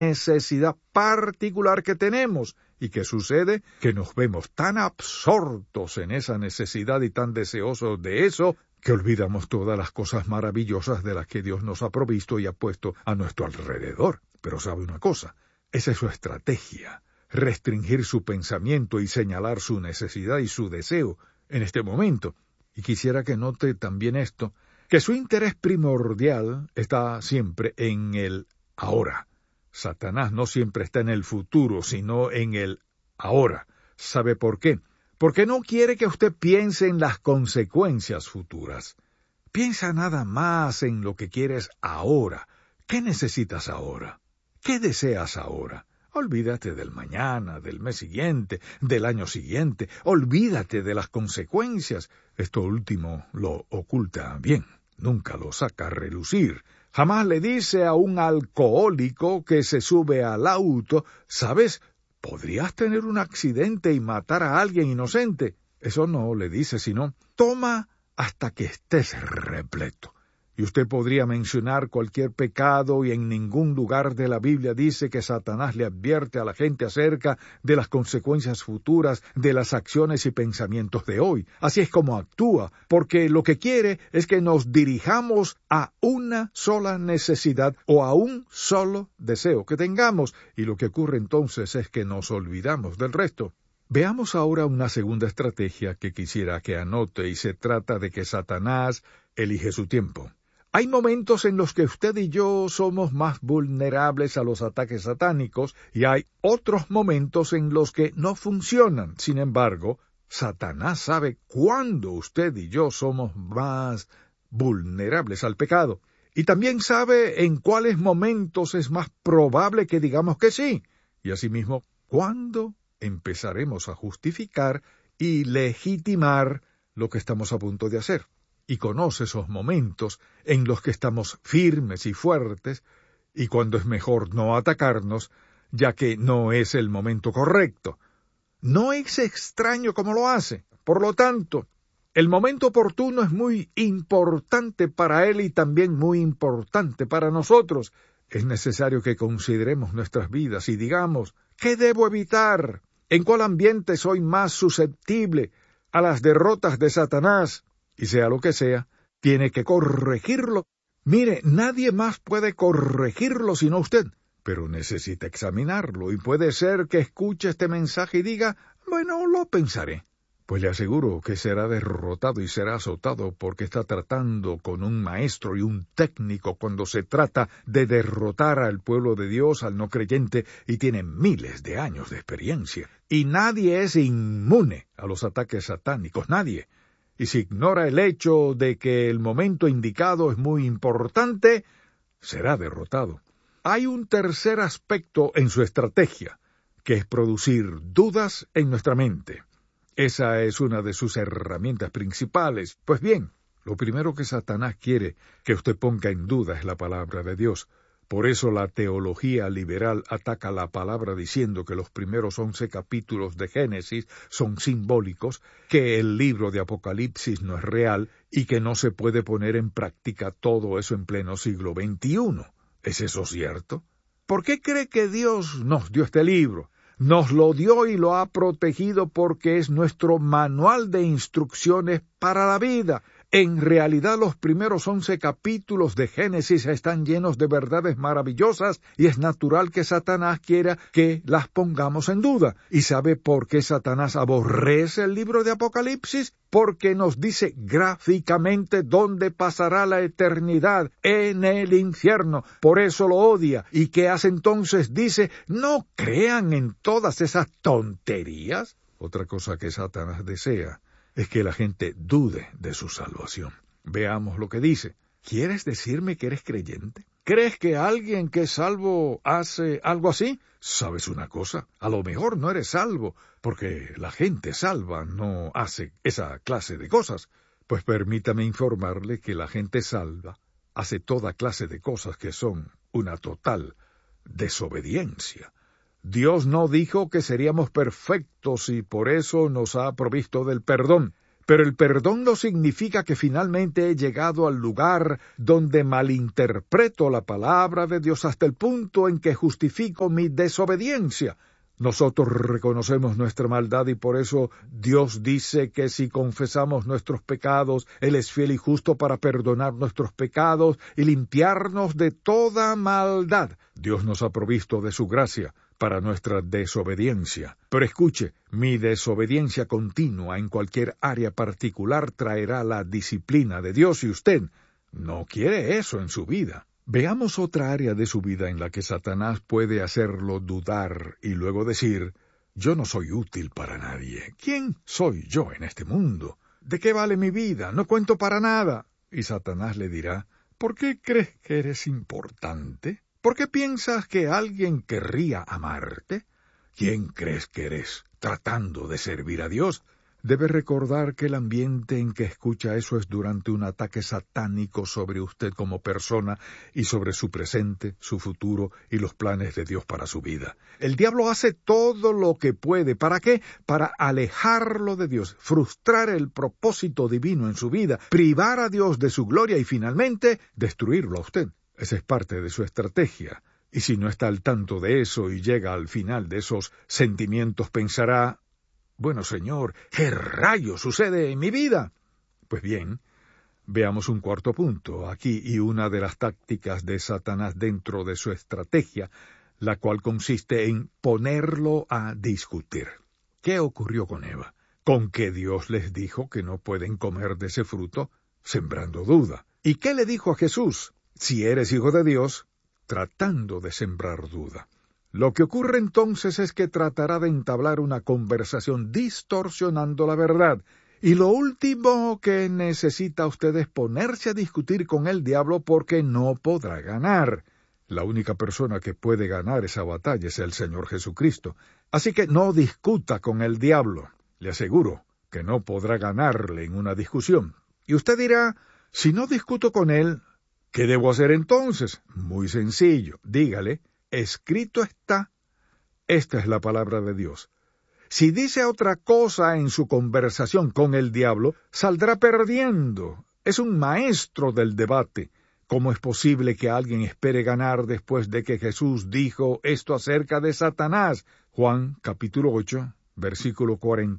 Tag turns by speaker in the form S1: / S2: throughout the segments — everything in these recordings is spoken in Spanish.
S1: necesidad particular que tenemos. ¿Y qué sucede? Que nos vemos tan absortos en esa necesidad y tan deseosos de eso, que olvidamos todas las cosas maravillosas de las que Dios nos ha provisto y ha puesto a nuestro alrededor. Pero ¿sabe una cosa? Esa es su estrategia, restringir su pensamiento y señalar su necesidad y su deseo en este momento. Y quisiera que note también esto, que su interés primordial está siempre en el ahora. Satanás no siempre está en el futuro, sino en el ahora. ¿Sabe por qué? Porque no quiere que usted piense en las consecuencias futuras. Piensa nada más en lo que quieres ahora. ¿Qué necesitas ahora? ¿Qué deseas ahora? Olvídate del mañana, del mes siguiente, del año siguiente. Olvídate de las consecuencias. Esto último lo oculta bien. Nunca lo saca a relucir. Jamás le dice a un alcohólico que se sube al auto, ¿sabes? Podrías tener un accidente y matar a alguien inocente. Eso no le dice, sino, toma hasta que estés repleto. Y usted podría mencionar cualquier pecado y en ningún lugar de la Biblia dice que Satanás le advierte a la gente acerca de las consecuencias futuras de las acciones y pensamientos de hoy. Así es como actúa, porque lo que quiere es que nos dirijamos a una sola necesidad o a un solo deseo que tengamos, y lo que ocurre entonces es que nos olvidamos del resto. Veamos ahora una segunda estrategia que quisiera que anote, y se trata de que Satanás elige su tiempo. Hay momentos en los que usted y yo somos más vulnerables a los ataques satánicos y hay otros momentos en los que no funcionan. Sin embargo, Satanás sabe cuándo usted y yo somos más vulnerables al pecado. Y también sabe en cuáles momentos es más probable que digamos que sí. Y asimismo, cuándo empezaremos a justificar y legitimar lo que estamos a punto de hacer. Y conoce esos momentos en los que estamos firmes y fuertes, y cuando es mejor no atacarnos, ya que no es el momento correcto. No es extraño cómo lo hace. Por lo tanto, el momento oportuno es muy importante para él y también muy importante para nosotros. Es necesario que consideremos nuestras vidas y digamos, ¿qué debo evitar? ¿En cuál ambiente soy más susceptible a las derrotas de Satanás? Y sea lo que sea, tiene que corregirlo. Mire, nadie más puede corregirlo sino usted, pero necesita examinarlo, y puede ser que escuche este mensaje y diga, bueno, lo pensaré. Pues le aseguro que será derrotado y será azotado porque está tratando con un maestro y un técnico cuando se trata de derrotar al pueblo de Dios, al no creyente, y tiene miles de años de experiencia. Y nadie es inmune a los ataques satánicos, nadie. Y si ignora el hecho de que el momento indicado es muy importante, será derrotado. Hay un tercer aspecto en su estrategia, que es producir dudas en nuestra mente. Esa es una de sus herramientas principales. Pues bien, lo primero que Satanás quiere que usted ponga en duda es la palabra de Dios. Por eso la teología liberal ataca la palabra diciendo que los primeros 11 capítulos de Génesis son simbólicos, que el libro de Apocalipsis no es real y que no se puede poner en práctica todo eso en pleno siglo XXI. ¿Es eso cierto? ¿Por qué cree que Dios nos dio este libro? Nos lo dio y lo ha protegido porque es nuestro manual de instrucciones para la vida. En realidad los primeros 11 capítulos de Génesis están llenos de verdades maravillosas y es natural que Satanás quiera que las pongamos en duda. ¿Y sabe por qué Satanás aborrece el libro de Apocalipsis? Porque nos dice gráficamente dónde pasará la eternidad, en el infierno. Por eso lo odia. ¿Y qué hace entonces? Dice, no crean en todas esas tonterías. Otra cosa que Satanás desea es que la gente dude de su salvación. Veamos lo que dice. ¿Quieres decirme que eres creyente? ¿Crees que alguien que es salvo hace algo así? ¿Sabes una cosa? A lo mejor no eres salvo, porque la gente salva no hace esa clase de cosas. Pues permítame informarle que la gente salva hace toda clase de cosas que son una total desobediencia. Dios no dijo que seríamos perfectos y por eso nos ha provisto del perdón, Pero el perdón no significa que finalmente he llegado al lugar donde malinterpreto la palabra de Dios hasta el punto en que justifico mi desobediencia. Nosotros reconocemos nuestra maldad y por eso Dios dice que si confesamos nuestros pecados, Él es fiel y justo para perdonar nuestros pecados y limpiarnos de toda maldad. Dios nos ha provisto de su gracia para nuestra desobediencia. Pero escuche, mi desobediencia continua en cualquier área particular traerá la disciplina de Dios y usted no quiere eso en su vida. Veamos otra área de su vida en la que Satanás puede hacerlo dudar y luego decir, yo no soy útil para nadie. ¿Quién soy yo en este mundo? ¿De qué vale mi vida? No cuento para nada. Y Satanás le dirá, ¿por qué crees que eres importante? ¿Por qué piensas que alguien querría amarte? ¿Quién crees que eres tratando de servir a Dios? Debe recordar que el ambiente en que escucha eso es durante un ataque satánico sobre usted como persona y sobre su presente, su futuro y los planes de Dios para su vida. El diablo hace todo lo que puede. ¿Para qué? Para alejarlo de Dios, frustrar el propósito divino en su vida, privar a Dios de su gloria y finalmente destruirlo a usted. Esa es parte de su estrategia. Y si no está al tanto de eso y llega al final de esos sentimientos, pensará, bueno, Señor, ¿qué rayos sucede en mi vida? Pues bien, veamos un cuarto punto aquí y una de las tácticas de Satanás dentro de su estrategia, la cual consiste en ponerlo a discutir. ¿Qué ocurrió con Eva? Con que Dios les dijo que no pueden comer de ese fruto, sembrando duda. ¿Y qué le dijo a Jesús? Si eres hijo de Dios, tratando de sembrar duda. Lo que ocurre entonces es que tratará de entablar una conversación distorsionando la verdad, y lo último que necesita usted es ponerse a discutir con el diablo porque no podrá ganar. La única persona que puede ganar esa batalla es el Señor Jesucristo. Así que no discuta con el diablo. Le aseguro que no podrá ganarle en una discusión. Y usted dirá, si no discuto con él, ¿qué debo hacer entonces? Muy sencillo, dígale, escrito está, esta es la palabra de Dios. Si dice otra cosa en su conversación con el diablo, saldrá perdiendo. Es un maestro del debate. ¿Cómo es posible que alguien espere ganar después de que Jesús dijo esto acerca de Satanás? Juan capítulo 8, versículo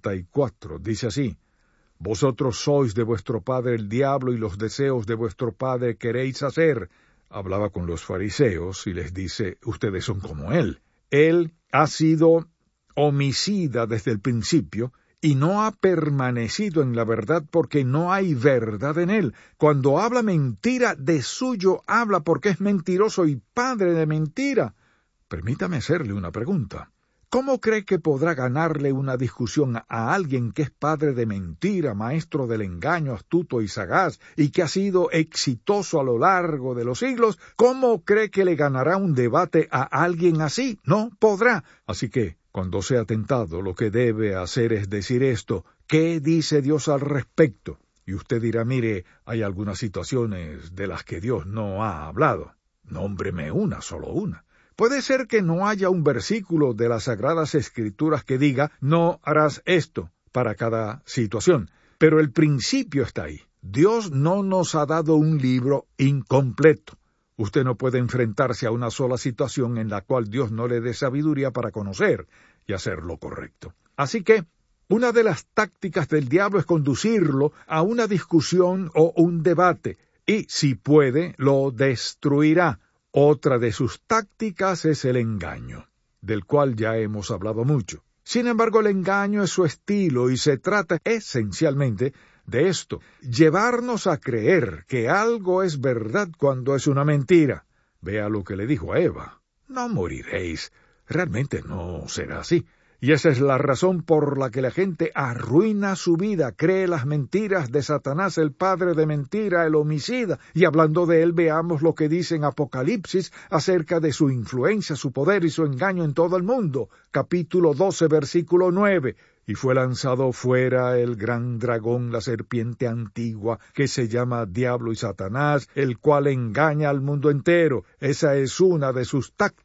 S1: 44, dice así, vosotros sois de vuestro padre el diablo y los deseos de vuestro padre queréis hacer. Hablaba con los fariseos y les dice, ustedes son como él. Él ha sido homicida desde el principio y no ha permanecido en la verdad porque no hay verdad en él. Cuando habla mentira, de suyo habla porque es mentiroso y padre de mentira. Permítame hacerle una pregunta. ¿Cómo cree que podrá ganarle una discusión a alguien que es padre de mentira, maestro del engaño, astuto y sagaz, y que ha sido exitoso a lo largo de los siglos? ¿Cómo cree que le ganará un debate a alguien así? No podrá. Así que, cuando sea tentado, lo que debe hacer es decir esto, ¿qué dice Dios al respecto? Y usted dirá, mire, hay algunas situaciones de las que Dios no ha hablado. Nómbreme una, solo una. Puede ser que no haya un versículo de las Sagradas Escrituras que diga, no harás esto para cada situación, pero el principio está ahí. Dios no nos ha dado un libro incompleto. Usted no puede enfrentarse a una sola situación en la cual Dios no le dé sabiduría para conocer y hacer lo correcto. Así que, una de las tácticas del diablo es conducirlo a una discusión o un debate, y si puede, lo destruirá. Otra de sus tácticas es el engaño, del cual ya hemos hablado mucho. Sin embargo, el engaño es su estilo y se trata esencialmente de esto, llevarnos a creer que algo es verdad cuando es una mentira. Vea lo que le dijo a Eva. No moriréis. Realmente no será así. Y esa es la razón por la que la gente arruina su vida, cree las mentiras de Satanás, el padre de mentira, el homicida. Y hablando de él, veamos lo que dice en Apocalipsis acerca de su influencia, su poder y su engaño en todo el mundo. Capítulo 12, versículo 9. Y fue lanzado fuera el gran dragón, la serpiente antigua, que se llama Diablo y Satanás, el cual engaña al mundo entero. Esa es una de sus tácticas.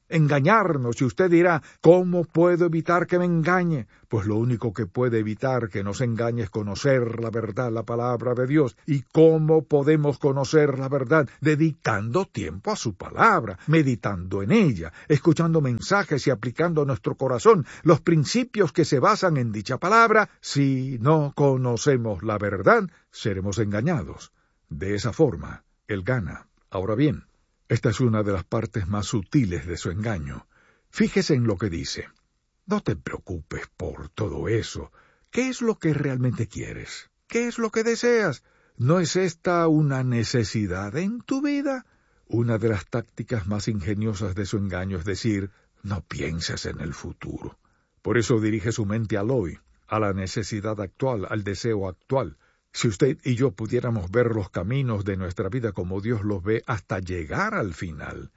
S1: engañarnos. Y usted dirá, ¿cómo puedo evitar que me engañe? Pues lo único que puede evitar que nos engañe es conocer la verdad, la palabra de Dios. ¿Y cómo podemos conocer la verdad? Dedicando tiempo a su palabra, meditando en ella, escuchando mensajes y aplicando a nuestro corazón los principios que se basan en dicha palabra. Si no conocemos la verdad, seremos engañados. De esa forma, él gana. Ahora bien, esta es una de las partes más sutiles de su engaño. Fíjese en lo que dice. No te preocupes por todo eso. ¿Qué es lo que realmente quieres? ¿Qué es lo que deseas? ¿No es esta una necesidad en tu vida? Una de las tácticas más ingeniosas de su engaño es decir, no pienses en el futuro. Por eso dirige su mente al hoy, a la necesidad actual, al deseo actual. Si usted y yo pudiéramos ver los caminos de nuestra vida como Dios los ve hasta llegar al final,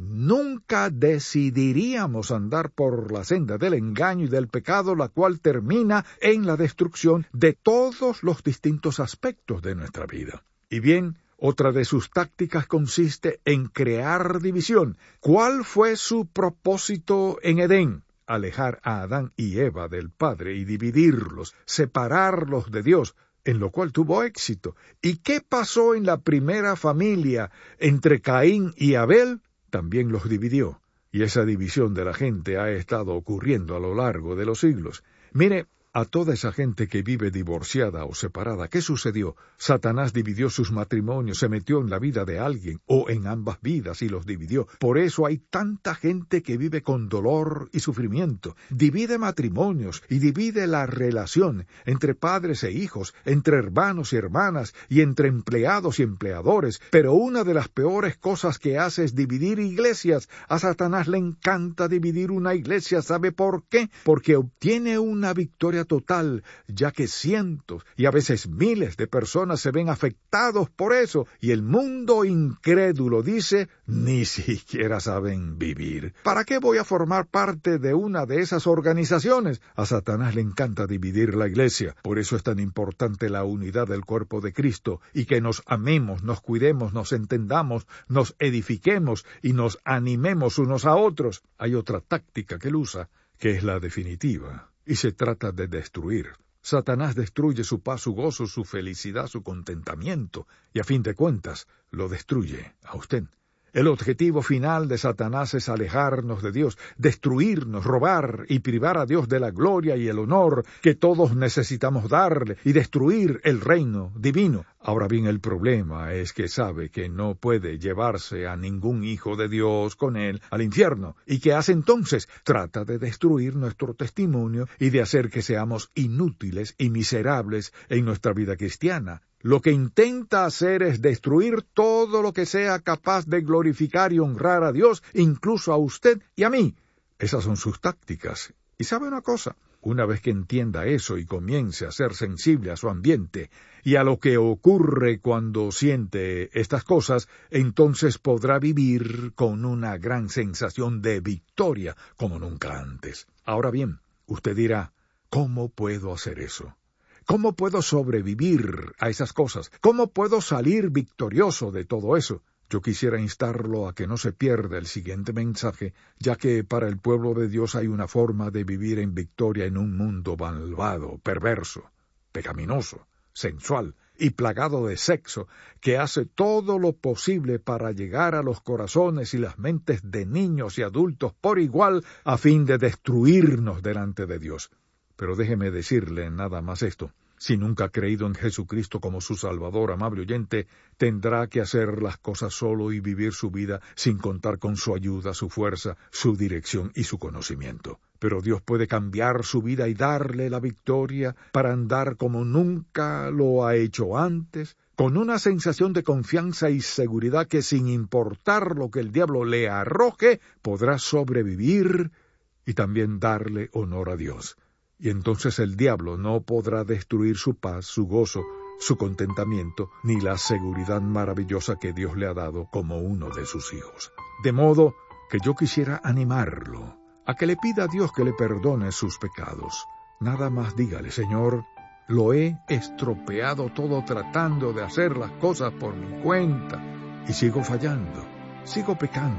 S1: nunca decidiríamos andar por la senda del engaño y del pecado, la cual termina en la destrucción de todos los distintos aspectos de nuestra vida. Y bien, otra de sus tácticas consiste en crear división. ¿Cuál fue su propósito en Edén? Alejar a Adán y Eva del Padre y dividirlos, separarlos de Dios, en lo cual tuvo éxito. ¿Y qué pasó en la primera familia entre Caín y Abel? También los dividió. Y esa división de la gente ha estado ocurriendo a lo largo de los siglos. Mire, a toda esa gente que vive divorciada o separada, ¿qué sucedió? Satanás dividió sus matrimonios, se metió en la vida de alguien, o en ambas vidas, y los dividió. Por eso hay tanta gente que vive con dolor y sufrimiento. Divide matrimonios y divide la relación entre padres e hijos, entre hermanos y hermanas, y entre empleados y empleadores. Pero una de las peores cosas que hace es dividir iglesias. A Satanás le encanta dividir una iglesia. ¿Sabe por qué? Porque obtiene una victoria total, ya que cientos y a veces miles de personas se ven afectados por eso, y el mundo incrédulo dice, ni siquiera saben vivir. ¿Para qué voy a formar parte de una de esas organizaciones? A Satanás le encanta dividir la iglesia. Por eso es tan importante la unidad del cuerpo de Cristo, y que nos amemos, nos cuidemos, nos entendamos, nos edifiquemos y nos animemos unos a otros. Hay otra táctica que él usa, que es la definitiva. Y se trata de destruir. Satanás destruye su paz, su gozo, su felicidad, su contentamiento, y a fin de cuentas, lo destruye a usted. El objetivo final de Satanás es alejarnos de Dios, destruirnos, robar y privar a Dios de la gloria y el honor que todos necesitamos darle, y destruir el reino divino. Ahora bien, el problema es que sabe que no puede llevarse a ningún hijo de Dios con él al infierno. ¿Y qué hace entonces? Trata de destruir nuestro testimonio y de hacer que seamos inútiles y miserables en nuestra vida cristiana. Lo que intenta hacer es destruir todo lo que sea capaz de glorificar y honrar a Dios, incluso a usted y a mí. Esas son sus tácticas. Y sabe una cosa, una vez que entienda eso y comience a ser sensible a su ambiente y a lo que ocurre cuando siente estas cosas, entonces podrá vivir con una gran sensación de victoria como nunca antes. Ahora bien, usted dirá, ¿cómo puedo hacer eso? ¿Cómo puedo sobrevivir a esas cosas? ¿Cómo puedo salir victorioso de todo eso? Yo quisiera instarlo a que no se pierda el siguiente mensaje, ya que para el pueblo de Dios hay una forma de vivir en victoria en un mundo malvado, perverso, pecaminoso, sensual y plagado de sexo, que hace todo lo posible para llegar a los corazones y las mentes de niños y adultos por igual, a fin de destruirnos delante de Dios. Pero déjeme decirle nada más esto. Si nunca ha creído en Jesucristo como su Salvador, amable oyente, tendrá que hacer las cosas solo y vivir su vida sin contar con su ayuda, su fuerza, su dirección y su conocimiento. Pero Dios puede cambiar su vida y darle la victoria para andar como nunca lo ha hecho antes, con una sensación de confianza y seguridad que, sin importar lo que el diablo le arroje, podrá sobrevivir y también darle honor a Dios. Y entonces el diablo no podrá destruir su paz, su gozo, su contentamiento, ni la seguridad maravillosa que Dios le ha dado como uno de sus hijos. De modo que yo quisiera animarlo a que le pida a Dios que le perdone sus pecados. Nada más dígale, Señor, lo he estropeado todo tratando de hacer las cosas por mi cuenta, y sigo fallando, sigo pecando.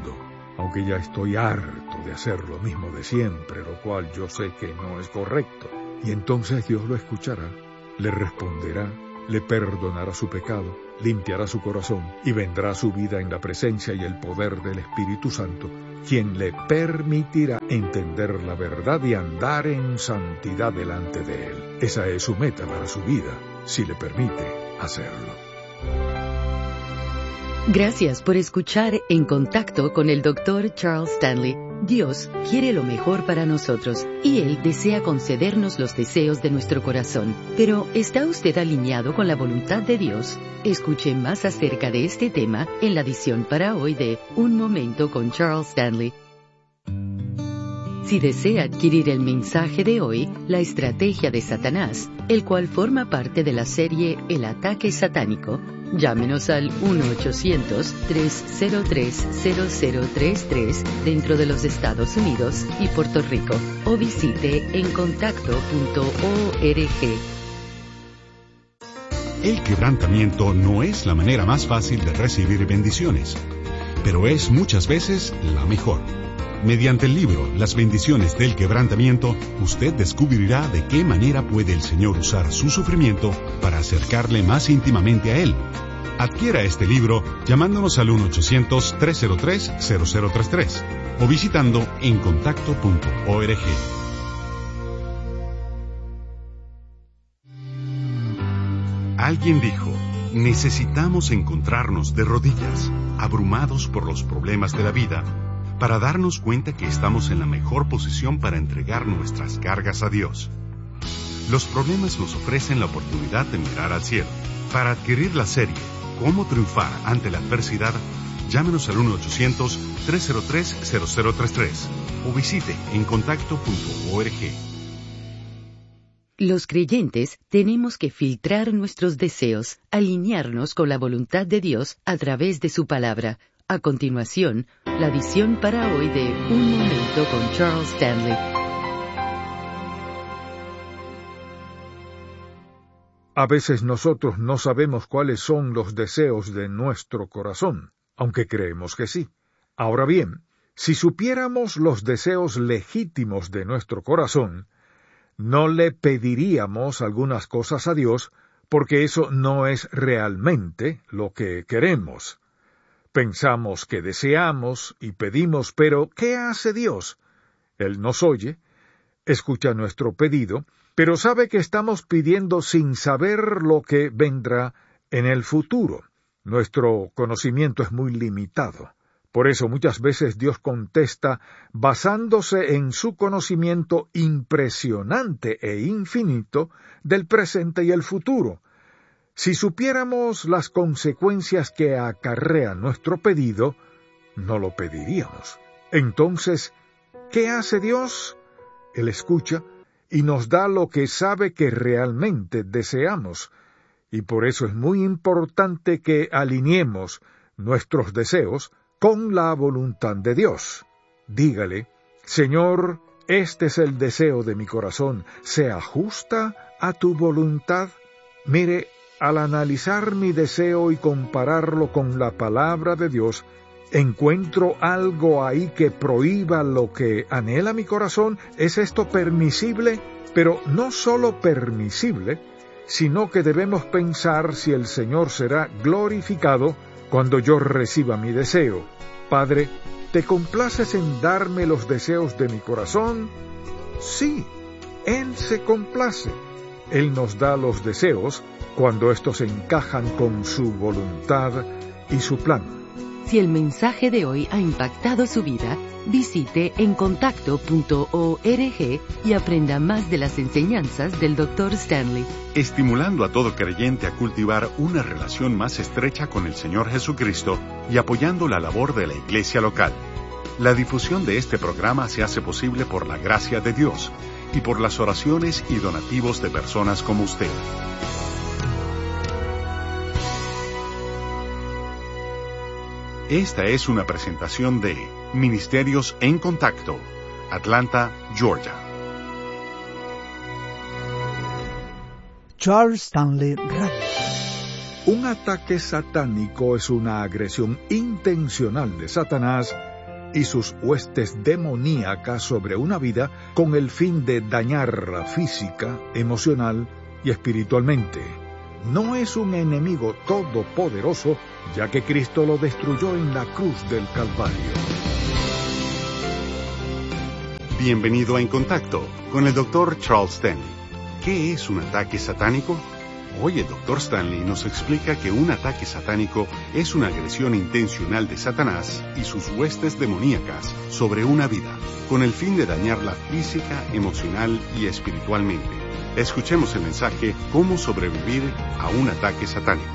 S1: aunque ya estoy harto de hacer lo mismo de siempre, lo cual yo sé que no es correcto. Y entonces Dios lo escuchará, le responderá, le perdonará su pecado, limpiará su corazón y vendrá a su vida en la presencia y el poder del Espíritu Santo, quien le permitirá entender la verdad y andar en santidad delante de Él. Esa es su meta para su vida, si le permite hacerlo.
S2: Gracias por escuchar En Contacto con el Dr. Charles Stanley. Dios quiere lo mejor para nosotros y Él desea concedernos los deseos de nuestro corazón. Pero, ¿está usted alineado con la voluntad de Dios? Escuche más acerca de este tema en la edición para hoy de Un Momento con Charles Stanley. Si desea adquirir el mensaje de hoy, La estrategia de Satanás, el cual forma parte de la serie El ataque satánico, llámenos al 1-800-303-0033 dentro de los Estados Unidos y Puerto Rico, o visite encontacto.org.
S3: El quebrantamiento no es la manera más fácil de recibir bendiciones, pero es muchas veces la mejor. Mediante el libro Las bendiciones del quebrantamiento, usted descubrirá de qué manera puede el Señor usar su sufrimiento para acercarle más íntimamente a Él. Adquiera este libro llamándonos al 1-800-303-0033 o visitando encontacto.org. Alguien dijo, necesitamos encontrarnos de rodillas, abrumados por los problemas de la vida, para darnos cuenta que estamos en la mejor posición para entregar nuestras cargas a Dios. Los problemas nos ofrecen la oportunidad de mirar al cielo. Para adquirir la serie Cómo triunfar ante la adversidad, llámenos al 1-800-303-0033 o visite encontacto.org.
S2: Los creyentes tenemos que filtrar nuestros deseos, alinearnos con la voluntad de Dios a través de su palabra. A continuación, la edición para hoy de Un Momento con Charles Stanley.
S1: A veces nosotros no sabemos cuáles son los deseos de nuestro corazón, aunque creemos que sí. Ahora bien, si supiéramos los deseos legítimos de nuestro corazón, no le pediríamos algunas cosas a Dios, porque eso no es realmente lo que queremos. Pensamos que deseamos y pedimos, pero ¿qué hace Dios? Él nos oye, escucha nuestro pedido, pero sabe que estamos pidiendo sin saber lo que vendrá en el futuro. Nuestro conocimiento es muy limitado. Por eso muchas veces Dios contesta basándose en su conocimiento impresionante e infinito del presente y el futuro. Si supiéramos las consecuencias que acarrea nuestro pedido, no lo pediríamos. Entonces, ¿qué hace Dios? Él escucha y nos da lo que sabe que realmente deseamos, y por eso es muy importante que alineemos nuestros deseos con la voluntad de Dios. Dígale, Señor, este es el deseo de mi corazón, ¿se ajusta a tu voluntad? Mire, al analizar mi deseo y compararlo con la palabra de Dios, ¿encuentro algo ahí que prohíba lo que anhela mi corazón? ¿Es esto permisible? Pero no solo permisible, sino que debemos pensar si el Señor será glorificado cuando yo reciba mi deseo. Padre, ¿te complaces en darme los deseos de mi corazón? Sí, Él se complace. Él nos da los deseos cuando estos encajan con su voluntad y su plan.
S2: Si el mensaje de hoy ha impactado su vida, visite encontacto.org y aprenda más de las enseñanzas del Dr. Stanley.
S3: Estimulando a todo creyente a cultivar una relación más estrecha con el Señor Jesucristo y apoyando la labor de la iglesia local. La difusión de este programa se hace posible por la gracia de Dios y por las oraciones y donativos de personas como usted. Esta es una presentación de Ministerios en Contacto, Atlanta, Georgia.
S4: Charles Stanley Radio.
S1: Un ataque satánico es una agresión intencional de Satanás y sus huestes demoníacas sobre una vida con el fin de dañarla física, emocional y espiritualmente. No es un enemigo todopoderoso, ya que Cristo lo destruyó en la cruz del Calvario.
S3: Bienvenido a En Contacto con el Dr. Charles Stanley. ¿Qué es un ataque satánico? Hoy el Dr. Stanley nos explica que un ataque satánico es una agresión intencional de Satanás y sus huestes demoníacas sobre una vida, con el fin de dañarla física, emocional y espiritualmente. Escuchemos el mensaje ¿Cómo sobrevivir a un ataque satánico?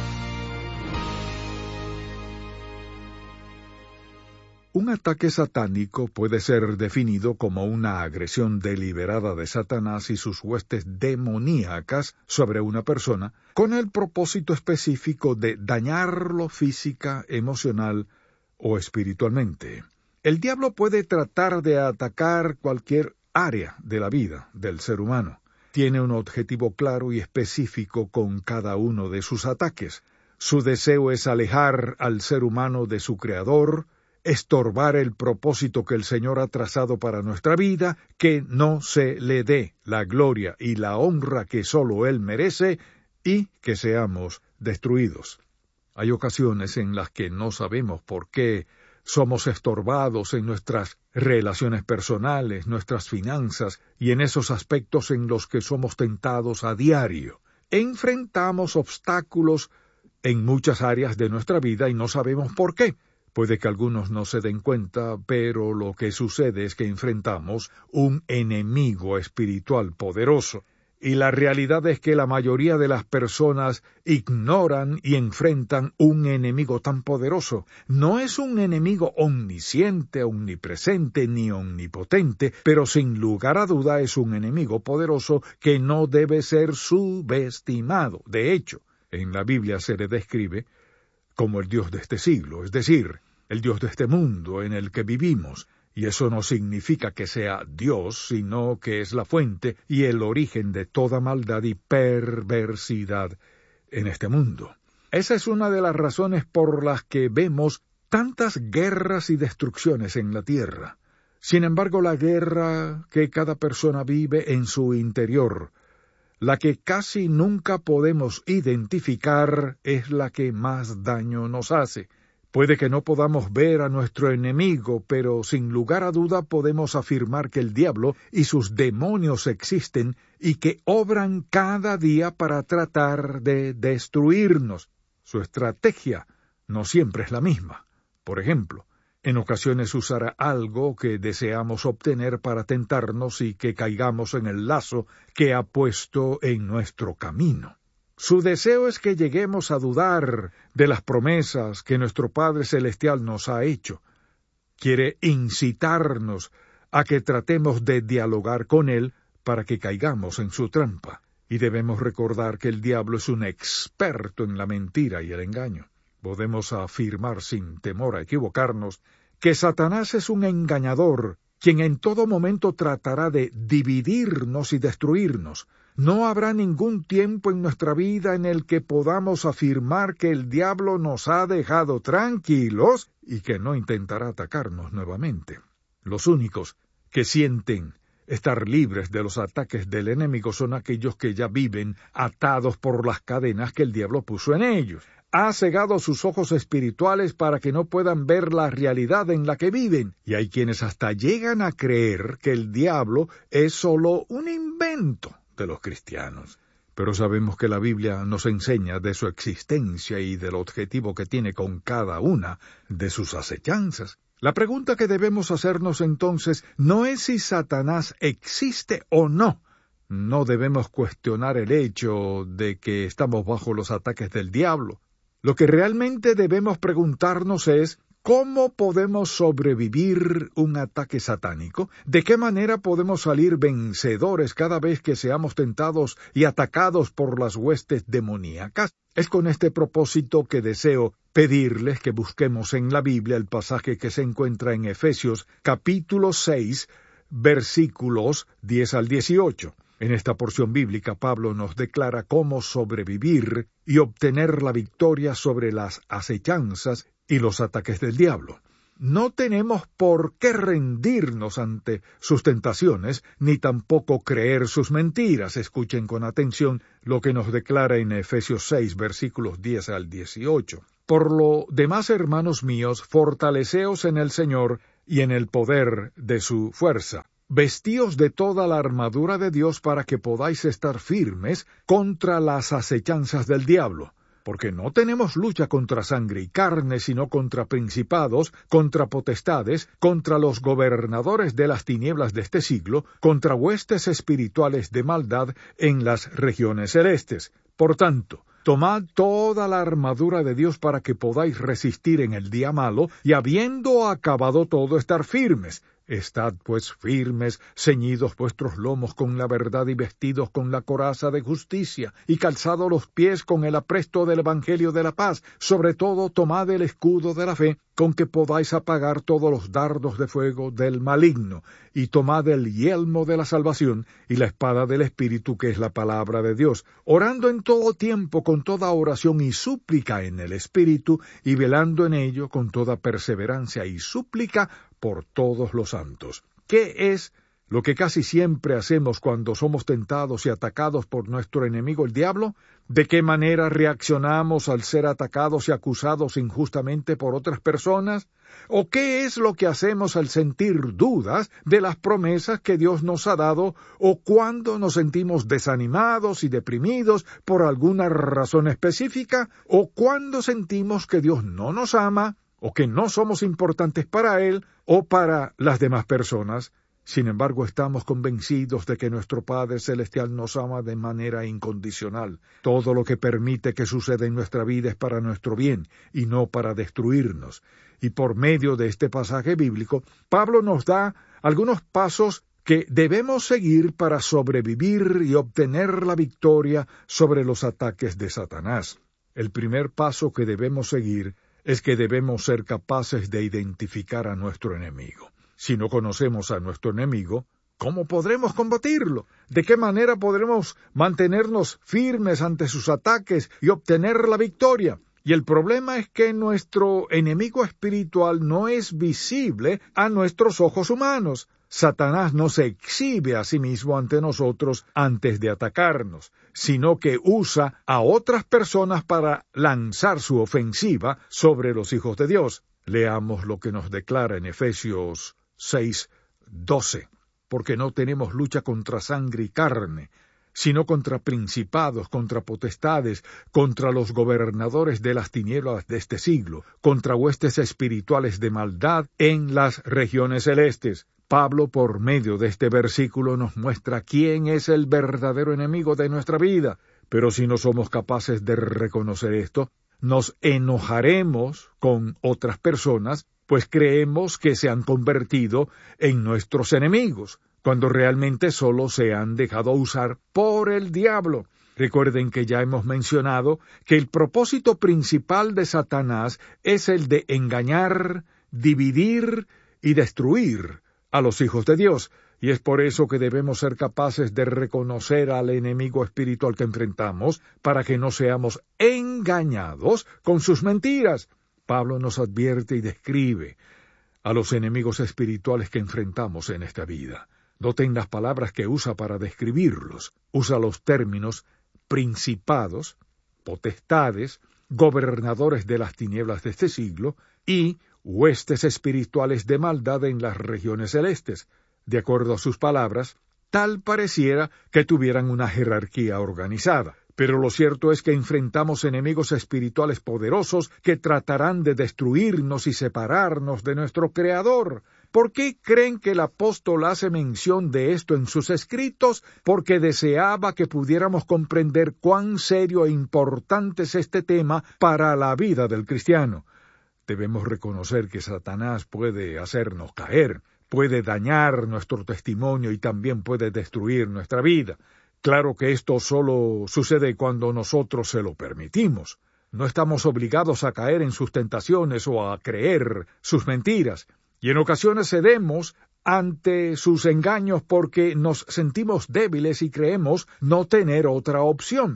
S1: Un ataque satánico puede ser definido como una agresión deliberada de Satanás y sus huestes demoníacas sobre una persona, con el propósito específico de dañarlo física, emocional o espiritualmente. El diablo puede tratar de atacar cualquier área de la vida del ser humano. Tiene un objetivo claro y específico con cada uno de sus ataques. Su deseo es alejar al ser humano de su Creador, estorbar el propósito que el Señor ha trazado para nuestra vida, que no se le dé la gloria y la honra que solo Él merece, y que seamos destruidos. Hay ocasiones en las que no sabemos por qué somos estorbados en nuestras relaciones personales, nuestras finanzas, y en esos aspectos en los que somos tentados a diario. Enfrentamos obstáculos en muchas áreas de nuestra vida y no sabemos por qué. Puede que algunos no se den cuenta, pero lo que sucede es que enfrentamos un enemigo espiritual poderoso. Y la realidad es que la mayoría de las personas ignoran y enfrentan un enemigo tan poderoso. No es un enemigo omnisciente, omnipresente ni omnipotente, pero sin lugar a duda es un enemigo poderoso que no debe ser subestimado. De hecho, en la Biblia se le describe como el Dios de este siglo, es decir, el Dios de este mundo en el que vivimos. Y eso no significa que sea Dios, sino que es la fuente y el origen de toda maldad y perversidad en este mundo. Esa es una de las razones por las que vemos tantas guerras y destrucciones en la tierra. Sin embargo, la guerra que cada persona vive en su interior, la que casi nunca podemos identificar, es la que más daño nos hace. Puede que no podamos ver a nuestro enemigo, pero sin lugar a duda podemos afirmar que el diablo y sus demonios existen y que obran cada día para tratar de destruirnos. Su estrategia no siempre es la misma. Por ejemplo, en ocasiones usará algo que deseamos obtener para tentarnos y que caigamos en el lazo que ha puesto en nuestro camino. Su deseo es que lleguemos a dudar de las promesas que nuestro Padre Celestial nos ha hecho. Quiere incitarnos a que tratemos de dialogar con Él para que caigamos en su trampa. Y debemos recordar que el diablo es un experto en la mentira y el engaño. Podemos afirmar sin temor a equivocarnos que Satanás es un engañador, quien en todo momento tratará de dividirnos y destruirnos. No habrá ningún tiempo en nuestra vida en el que podamos afirmar que el diablo nos ha dejado tranquilos y que no intentará atacarnos nuevamente. Los únicos que sienten estar libres de los ataques del enemigo son aquellos que ya viven atados por las cadenas que el diablo puso en ellos. Ha cegado sus ojos espirituales para que no puedan ver la realidad en la que viven, y hay quienes hasta llegan a creer que el diablo es solo un invento de los cristianos. Pero sabemos que la Biblia nos enseña de su existencia y del objetivo que tiene con cada una de sus acechanzas. La pregunta que debemos hacernos entonces no es si Satanás existe o no. No debemos cuestionar el hecho de que estamos bajo los ataques del diablo. Lo que realmente debemos preguntarnos es, ¿cómo podemos sobrevivir un ataque satánico? ¿De qué manera podemos salir vencedores cada vez que seamos tentados y atacados por las huestes demoníacas? Es con este propósito que deseo pedirles que busquemos en la Biblia el pasaje que se encuentra en Efesios capítulo 6, versículos 10 al 18. En esta porción bíblica, Pablo nos declara cómo sobrevivir y obtener la victoria sobre las acechanzas y los ataques del diablo. no tenemos por qué rendirnos ante sus tentaciones, ni tampoco creer sus mentiras. Escuchen con atención lo que nos declara en Efesios 6, versículos 10 al 18. Por lo demás, hermanos míos, fortaleceos en el Señor y en el poder de su fuerza. Vestíos de toda la armadura de Dios para que podáis estar firmes contra las acechanzas del diablo. Porque no tenemos lucha contra sangre y carne, sino contra principados, contra potestades, contra los gobernadores de las tinieblas de este siglo, contra huestes espirituales de maldad en las regiones celestes. Por tanto, tomad toda la armadura de Dios para que podáis resistir en el día malo, y habiendo acabado todo, estar firmes. Estad pues firmes, ceñidos vuestros lomos con la verdad y vestidos con la coraza de justicia, y calzados los pies con el apresto del Evangelio de la paz. Sobre todo tomad el escudo de la fe, con que podáis apagar todos los dardos de fuego del maligno, y tomad el yelmo de la salvación y la espada del Espíritu, que es la palabra de Dios, orando en todo tiempo con toda oración y súplica en el Espíritu, y velando en ello con toda perseverancia y súplica por todos los santos. ¿Qué es lo que casi siempre hacemos cuando somos tentados y atacados por nuestro enemigo el diablo? ¿De qué manera reaccionamos al ser atacados y acusados injustamente por otras personas? ¿O qué es lo que hacemos al sentir dudas de las promesas que Dios nos ha dado, o cuando nos sentimos desanimados y deprimidos por alguna razón específica, o cuando sentimos que Dios no nos ama, o que no somos importantes para Él o para las demás personas? Sin embargo, estamos convencidos de que nuestro Padre Celestial nos ama de manera incondicional. Todo lo que permite que suceda en nuestra vida es para nuestro bien y no para destruirnos. Y por medio de este pasaje bíblico, Pablo nos da algunos pasos que debemos seguir para sobrevivir y obtener la victoria sobre los ataques de Satanás. El primer paso que debemos seguir es que debemos ser capaces de identificar a nuestro enemigo. Si no conocemos a nuestro enemigo, ¿cómo podremos combatirlo? ¿De qué manera podremos mantenernos firmes ante sus ataques y obtener la victoria? Y el problema es que nuestro enemigo espiritual no es visible a nuestros ojos humanos. Satanás no se exhibe a sí mismo ante nosotros antes de atacarnos, sino que usa a otras personas para lanzar su ofensiva sobre los hijos de Dios. Leamos lo que nos declara en Efesios 6:12. Porque no tenemos lucha contra sangre y carne, sino contra principados, contra potestades, contra los gobernadores de las tinieblas de este siglo, contra huestes espirituales de maldad en las regiones celestes. Pablo, por medio de este versículo, nos muestra quién es el verdadero enemigo de nuestra vida. Pero si no somos capaces de reconocer esto, nos enojaremos con otras personas, pues creemos que se han convertido en nuestros enemigos, cuando realmente solo se han dejado usar por el diablo. Recuerden que ya hemos mencionado que el propósito principal de Satanás es el de engañar, dividir y destruir a los hijos de Dios, y es por eso que debemos ser capaces de reconocer al enemigo espiritual que enfrentamos, para que no seamos engañados con sus mentiras. Pablo nos advierte y describe a los enemigos espirituales que enfrentamos en esta vida. Noten las palabras que usa para describirlos. Usa los términos principados, potestades, gobernadores de las tinieblas de este siglo y huestes espirituales de maldad en las regiones celestes. De acuerdo a sus palabras, tal pareciera que tuvieran una jerarquía organizada. Pero lo cierto es que enfrentamos enemigos espirituales poderosos que tratarán de destruirnos y separarnos de nuestro Creador. ¿Por qué creen que el apóstol hace mención de esto en sus escritos? Porque deseaba que pudiéramos comprender cuán serio e importante es este tema para la vida del cristiano. Debemos reconocer que Satanás puede hacernos caer, puede dañar nuestro testimonio y también puede destruir nuestra vida. Claro que esto solo sucede cuando nosotros se lo permitimos. No estamos obligados a caer en sus tentaciones o a creer sus mentiras, y en ocasiones cedemos ante sus engaños porque nos sentimos débiles y creemos no tener otra opción.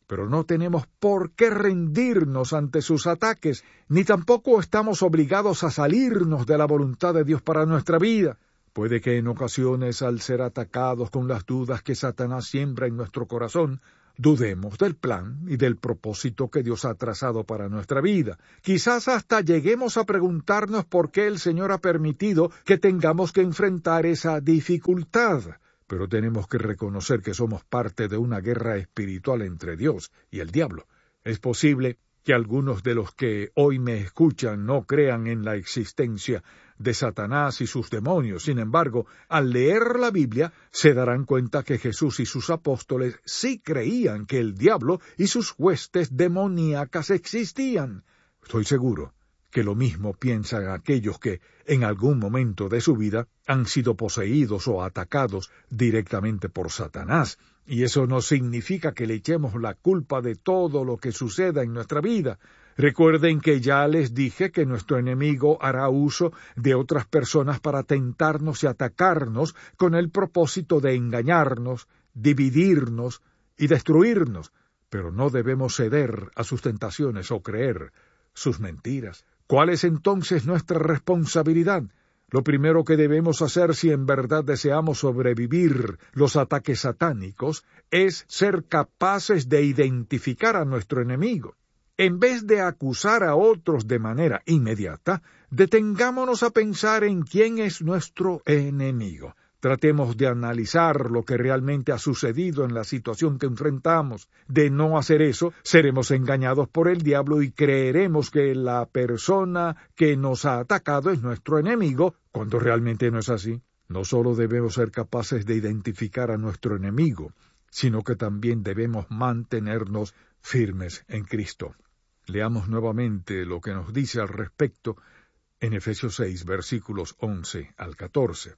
S1: pero no tenemos por qué rendirnos ante sus ataques, ni tampoco estamos obligados a salirnos de la voluntad de Dios para nuestra vida. Puede que en ocasiones, al ser atacados con las dudas que Satanás siembra en nuestro corazón, dudemos del plan y del propósito que Dios ha trazado para nuestra vida. Quizás hasta lleguemos a preguntarnos por qué el Señor ha permitido que tengamos que enfrentar esa dificultad. Pero tenemos que reconocer que somos parte de una guerra espiritual entre Dios y el diablo. Es posible que algunos de los que hoy me escuchan no crean en la existencia de Satanás y sus demonios. Sin embargo, al leer la Biblia, se darán cuenta que Jesús y sus apóstoles sí creían que el diablo y sus huestes demoníacas existían. Estoy seguro que lo mismo piensan aquellos que, en algún momento de su vida, han sido poseídos o atacados directamente por Satanás. Y eso no significa que le echemos la culpa de todo lo que suceda en nuestra vida. Recuerden que ya les dije que nuestro enemigo hará uso de otras personas para tentarnos y atacarnos con el propósito de engañarnos, dividirnos y destruirnos. Pero no debemos ceder a sus tentaciones o creer sus mentiras. ¿Cuál es entonces nuestra responsabilidad? Lo primero que debemos hacer si en verdad deseamos sobrevivir los ataques satánicos es ser capaces de identificar a nuestro enemigo. En vez de acusar a otros de manera inmediata, detengámonos a pensar en quién es nuestro enemigo. Tratemos de analizar lo que realmente ha sucedido en la situación que enfrentamos. De no hacer eso, seremos engañados por el diablo y creeremos que la persona que nos ha atacado es nuestro enemigo, cuando realmente no es así. No solo debemos ser capaces de identificar a nuestro enemigo, sino que también debemos mantenernos firmes en Cristo. Leamos nuevamente lo que nos dice al respecto en Efesios 6, versículos 11 al 14.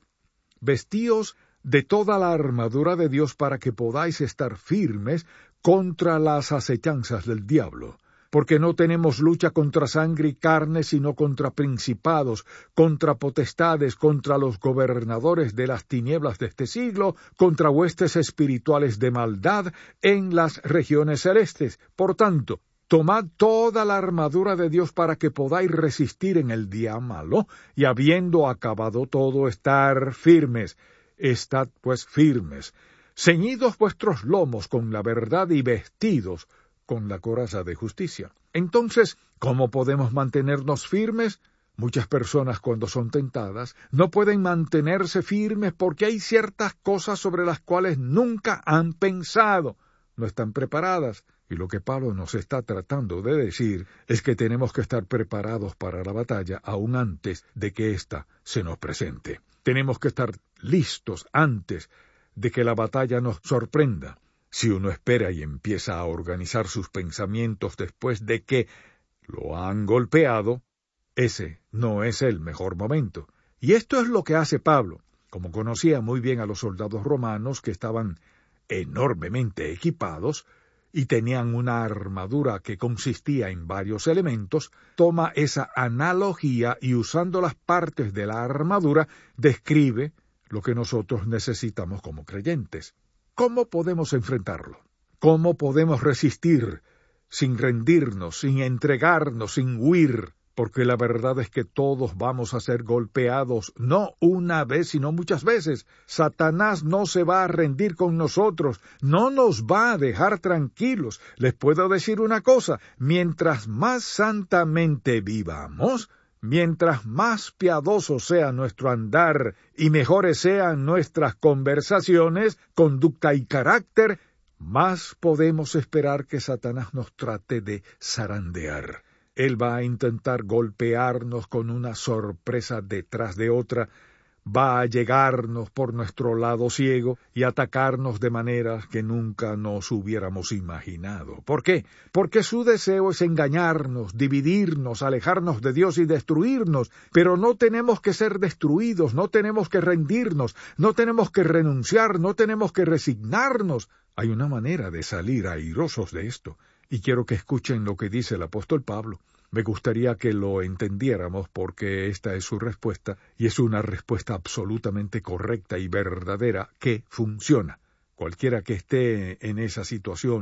S1: Vestíos de toda la armadura de Dios para que podáis estar firmes contra las acechanzas del diablo, porque no tenemos lucha contra sangre y carne, sino contra principados, contra potestades, contra los gobernadores de las tinieblas de este siglo, contra huestes espirituales de maldad en las regiones celestes. Por tanto, tomad toda la armadura de Dios para que podáis resistir en el día malo, y habiendo acabado todo, estar firmes. Estad pues firmes, ceñidos vuestros lomos con la verdad y vestidos con la coraza de justicia. Entonces, ¿cómo podemos mantenernos firmes? Muchas personas, cuando son tentadas, no pueden mantenerse firmes porque hay ciertas cosas sobre las cuales nunca han pensado. No están preparadas. Y lo que Pablo nos está tratando de decir es que tenemos que estar preparados para la batalla aún antes de que ésta se nos presente. Tenemos que estar listos antes de que la batalla nos sorprenda. Si uno espera y empieza a organizar sus pensamientos después de que lo han golpeado, ese no es el mejor momento. Y esto es lo que hace Pablo. Como conocía muy bien a los soldados romanos que estaban enormemente equipados, y tenían una armadura que consistía en varios elementos, toma esa analogía y usando las partes de la armadura, describe lo que nosotros necesitamos como creyentes. ¿Cómo podemos enfrentarlo? ¿Cómo podemos resistir sin rendirnos, sin entregarnos, sin huir? Porque la verdad es que todos vamos a ser golpeados, no una vez, sino muchas veces. Satanás no se va a rendir con nosotros, no nos va a dejar tranquilos. Les puedo decir una cosa, mientras más santamente vivamos, mientras más piadoso sea nuestro andar y mejores sean nuestras conversaciones, conducta y carácter, más podemos esperar que Satanás nos trate de zarandear. Él va a intentar golpearnos con una sorpresa detrás de otra, va a llegarnos por nuestro lado ciego y atacarnos de maneras que nunca nos hubiéramos imaginado. ¿Por qué? Porque su deseo es engañarnos, dividirnos, alejarnos de Dios y destruirnos, pero no tenemos que ser destruidos, no tenemos que rendirnos, no tenemos que renunciar, no tenemos que resignarnos. Hay una manera de salir airosos de esto. Y quiero que escuchen lo que dice el apóstol Pablo. Me gustaría que lo entendiéramos porque esta es su respuesta y es una respuesta absolutamente correcta y verdadera que funciona. Cualquiera que esté en esa situación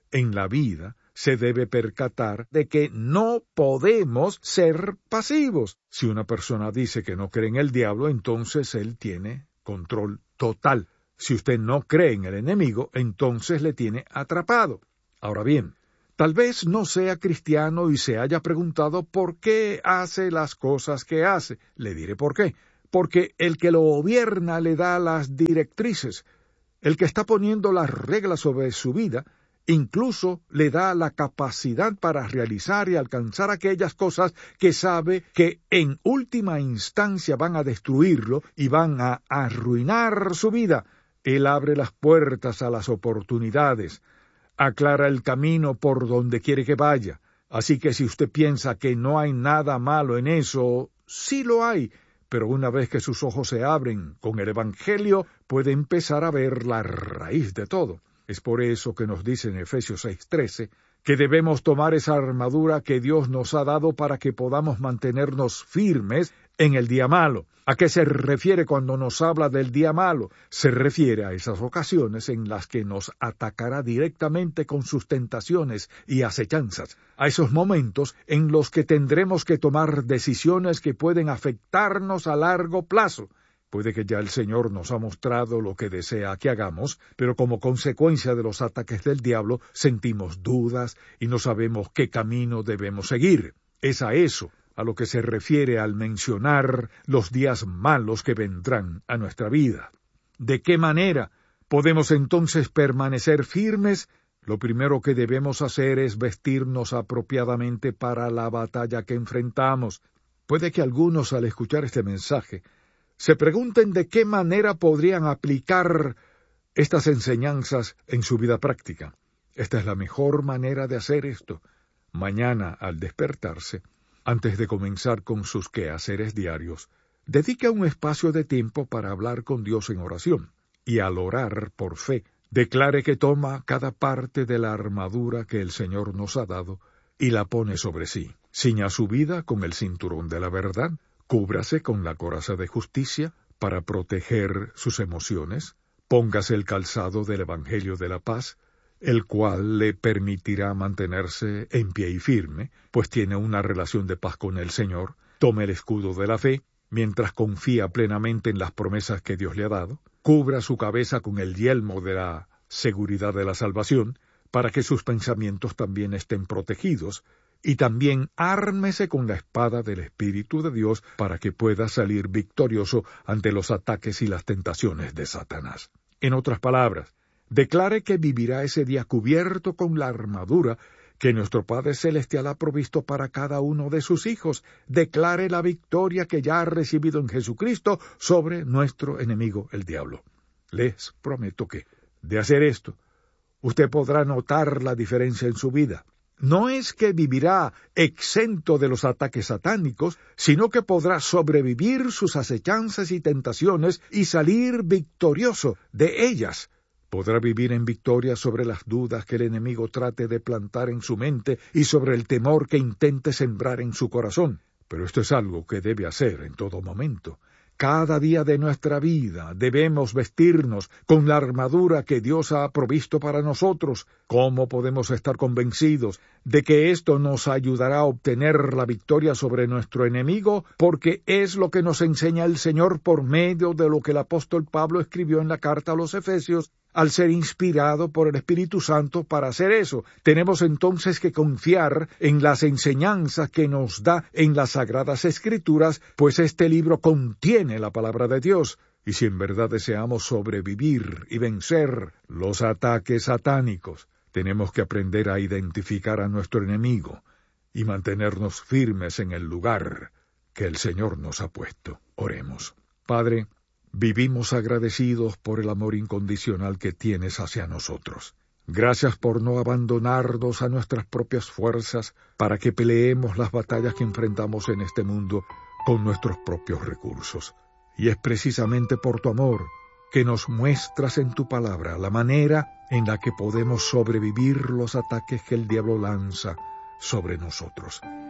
S1: en la vida, se debe percatar de que no podemos ser pasivos. Si una persona dice que no cree en el diablo, entonces él tiene control total. Si usted no cree en el enemigo, entonces le tiene atrapado. Ahora bien, tal vez no sea cristiano y se haya preguntado por qué hace las cosas que hace. Le diré por qué. Porque el que lo gobierna le da las directrices. El que está poniendo las reglas sobre su vida, incluso le da la capacidad para realizar y alcanzar aquellas cosas que sabe que en última instancia van a destruirlo y van a arruinar su vida. Él abre las puertas a las oportunidades, aclara el camino por donde quiere que vaya. Así que si usted piensa que no hay nada malo en eso, sí lo hay. Pero una vez que sus ojos se abren con el Evangelio, puede empezar a ver la raíz de todo. Es por eso que nos dice en Efesios 6:13 que debemos tomar esa armadura que Dios nos ha dado para que podamos mantenernos firmes en el día malo. ¿A qué se refiere cuando nos habla del día malo? Se refiere a esas ocasiones en las que nos atacará directamente con sus tentaciones y acechanzas, a esos momentos en los que tendremos que tomar decisiones que pueden afectarnos a largo plazo. Puede que ya el Señor nos ha mostrado lo que desea que hagamos, pero como consecuencia de los ataques del diablo sentimos dudas y no sabemos qué camino debemos seguir. Es a eso a lo que se refiere al mencionar los días malos que vendrán a nuestra vida. ¿De qué manera podemos entonces permanecer firmes? Lo primero que debemos hacer es vestirnos apropiadamente para la batalla que enfrentamos. Puede que algunos, al escuchar este mensaje, se pregunten de qué manera podrían aplicar estas enseñanzas en su vida práctica. Esta es la mejor manera de hacer esto. Mañana, al despertarse, antes de comenzar con sus quehaceres diarios, dedique un espacio de tiempo para hablar con Dios en oración, y al orar por fe, declare que toma cada parte de la armadura que el Señor nos ha dado y la pone sobre sí. Ciña su vida con el cinturón de la verdad, cúbrase con la coraza de justicia para proteger sus emociones, póngase el calzado del Evangelio de la paz, el cual le permitirá mantenerse en pie y firme, pues tiene una relación de paz con el Señor. Tome el escudo de la fe, mientras confía plenamente en las promesas que Dios le ha dado. Cubra su cabeza con el yelmo de la seguridad de la salvación, para que sus pensamientos también estén protegidos, y también ármese con la espada del Espíritu de Dios para que pueda salir victorioso ante los ataques y las tentaciones de Satanás. En otras palabras, declare que vivirá ese día cubierto con la armadura que nuestro Padre Celestial ha provisto para cada uno de sus hijos. Declare la victoria que ya ha recibido en Jesucristo sobre nuestro enemigo, el diablo. Les prometo que, de hacer esto, usted podrá notar la diferencia en su vida. No es que vivirá exento de los ataques satánicos, sino que podrá sobrevivir sus acechanzas y tentaciones y salir victorioso de ellas. Podrá vivir en victoria sobre las dudas que el enemigo trate de plantar en su mente y sobre el temor que intente sembrar en su corazón. Pero esto es algo que debe hacer en todo momento. Cada día de nuestra vida debemos vestirnos con la armadura que Dios ha provisto para nosotros. ¿Cómo podemos estar convencidos de que esto nos ayudará a obtener la victoria sobre nuestro enemigo? Porque es lo que nos enseña el Señor por medio de lo que el apóstol Pablo escribió en la carta a los Efesios, al ser inspirado por el Espíritu Santo para hacer eso. Tenemos entonces que confiar en las enseñanzas que nos da en las Sagradas Escrituras, pues este libro contiene la palabra de Dios. Y si en verdad deseamos sobrevivir y vencer los ataques satánicos, tenemos que aprender a identificar a nuestro enemigo y mantenernos firmes en el lugar que el Señor nos ha puesto. Oremos. Padre, vivimos agradecidos por el amor incondicional que tienes hacia nosotros. Gracias por no abandonarnos a nuestras propias fuerzas para que peleemos las batallas que enfrentamos en este mundo con nuestros propios recursos. Y es precisamente por tu amor que nos muestras en tu palabra la manera en la que podemos sobrevivir los ataques que el diablo lanza sobre nosotros.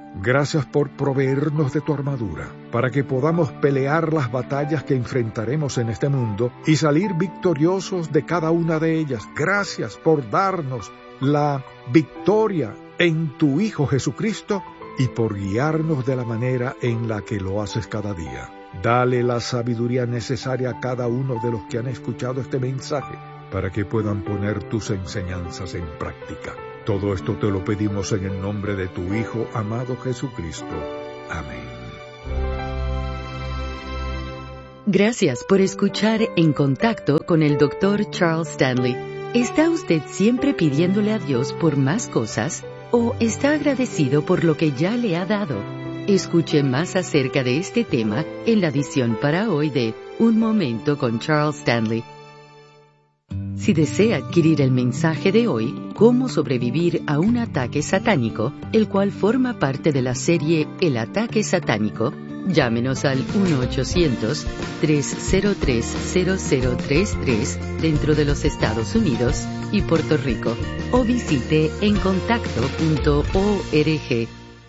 S1: Gracias por proveernos de tu armadura, para que podamos pelear las batallas que enfrentaremos en este mundo y salir victoriosos de cada una de ellas. Gracias por darnos la victoria en tu Hijo Jesucristo y por guiarnos de la manera en la que lo haces cada día. Dale la sabiduría necesaria a cada uno de los que han escuchado este mensaje, para que puedan poner tus enseñanzas en práctica. Todo esto te lo pedimos en el nombre de tu Hijo amado Jesucristo. Amén.
S2: Gracias por escuchar En Contacto con el Dr. Charles Stanley. ¿Está usted siempre pidiéndole a Dios por más cosas o está agradecido por lo que ya le ha dado? Escuche más acerca de este tema en la edición para hoy de Un Momento con Charles Stanley. Si desea adquirir el mensaje de hoy, Cómo sobrevivir a un ataque satánico, el cual forma parte de la serie El ataque satánico, llámenos al 1-800-303-0033 dentro de los Estados Unidos y Puerto Rico, o visite encontacto.org.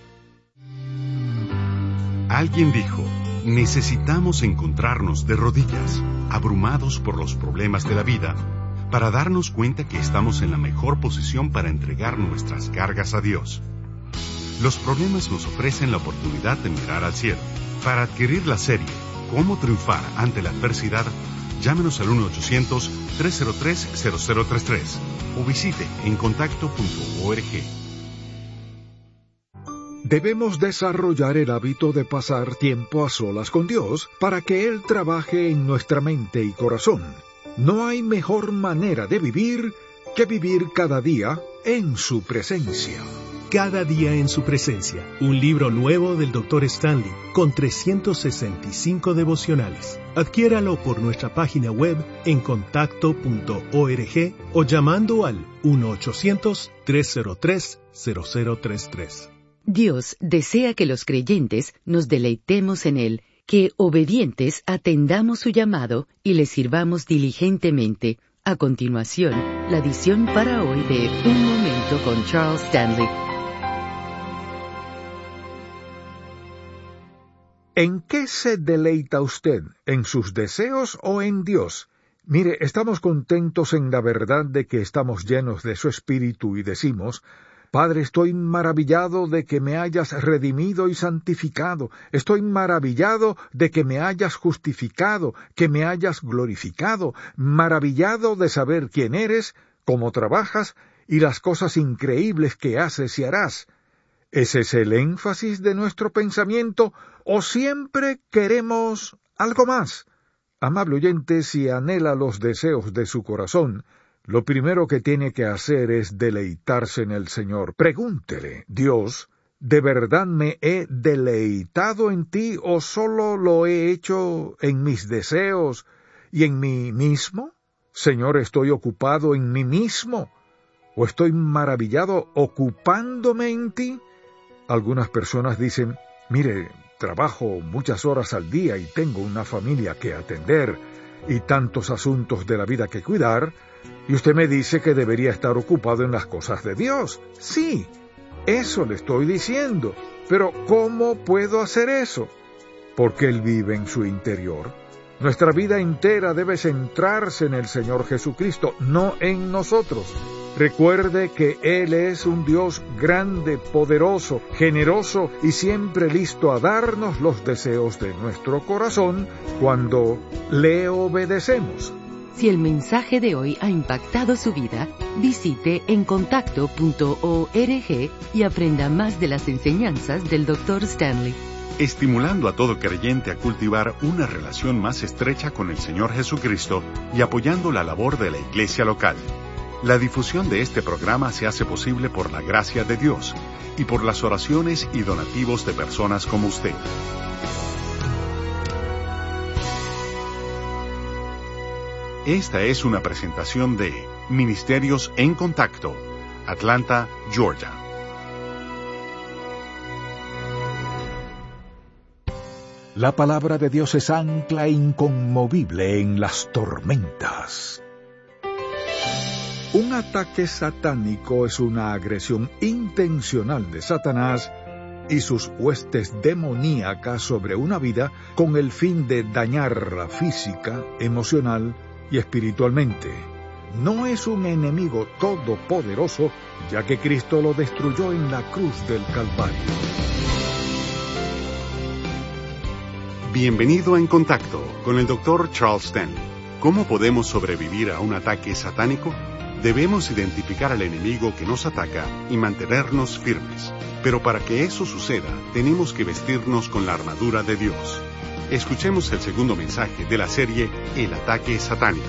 S3: Alguien dijo, necesitamos encontrarnos de rodillas, abrumados por los problemas de la vida, para darnos cuenta que estamos en la mejor posición para entregar nuestras cargas a Dios. Los problemas nos ofrecen la oportunidad de mirar al cielo. Para adquirir la serie Cómo triunfar ante la adversidad, llámenos al 1-800-303-0033 o visite encontacto.org.
S1: Debemos desarrollar el hábito de pasar tiempo a solas con Dios para que Él trabaje en nuestra mente y corazón. No hay mejor manera de vivir que vivir cada día en su presencia.
S4: Cada día en su presencia, un libro nuevo del Dr. Stanley, con 365 devocionales. Adquiéralo por nuestra página web encontacto.org o llamando al 1-800-303-0033.
S2: Dios desea que los creyentes nos deleitemos en Él, que obedientes atendamos su llamado y le sirvamos diligentemente. A continuación, la edición para hoy de Un Momento con Charles Stanley.
S1: ¿En qué se deleita usted? ¿En sus deseos o en Dios? Mire, estamos contentos en la verdad de que estamos llenos de su Espíritu y decimos: Padre, estoy maravillado de que me hayas redimido y santificado. Estoy maravillado de que me hayas justificado, que me hayas glorificado. Maravillado de saber quién eres, cómo trabajas y las cosas increíbles que haces y harás. ¿Ese es el énfasis de nuestro pensamiento o siempre queremos algo más? Amable oyente, si anhela los deseos de su corazón, lo primero que tiene que hacer es deleitarse en el Señor. Pregúntele: Dios, ¿de verdad me he deleitado en ti o solo lo he hecho en mis deseos y en mí mismo? Señor, ¿estoy ocupado en mí mismo o estoy maravillado ocupándome en ti? Algunas personas dicen: mire, trabajo muchas horas al día y tengo una familia que atender y tantos asuntos de la vida que cuidar, y usted me dice que debería estar ocupado en las cosas de Dios. Sí, eso le estoy diciendo, pero ¿cómo puedo hacer eso? Porque Él vive en su interior. Nuestra vida entera debe centrarse en el Señor Jesucristo, no en nosotros. Recuerde que Él es un Dios grande, poderoso, generoso y siempre listo a darnos los deseos de nuestro corazón cuando le obedecemos.
S2: Si el mensaje de hoy ha impactado su vida, visite encontacto.org y aprenda más de las enseñanzas del Dr. Stanley.
S3: Estimulando a todo creyente a cultivar una relación más estrecha con el Señor Jesucristo y apoyando la labor de la iglesia local. La difusión de este programa se hace posible por la gracia de Dios y por las oraciones y donativos de personas como usted. Esta es una presentación de Ministerios en Contacto, Atlanta, Georgia.
S1: La palabra de Dios es ancla inconmovible en las tormentas. Un ataque satánico es una agresión intencional de Satanás y sus huestes demoníacas sobre una vida con el fin de dañarla física, emocional y espiritualmente. No es un enemigo todopoderoso, ya que Cristo lo destruyó en la cruz del Calvario.
S3: Bienvenido a En Contacto con el Dr. Charles Stanley. ¿Cómo podemos sobrevivir a un ataque satánico? Debemos identificar al enemigo que nos ataca y mantenernos firmes. Pero para que eso suceda, tenemos que vestirnos con la armadura de Dios. Escuchemos el segundo mensaje de la serie El ataque satánico.